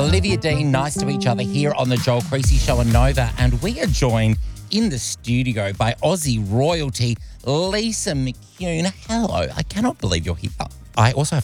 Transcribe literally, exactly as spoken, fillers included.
Olivia Dean, nice to each other here on the Joel Creasy Show on Nova. And we are joined in the studio by Aussie royalty, Lisa McCune. Hello. I cannot believe you're here. I also have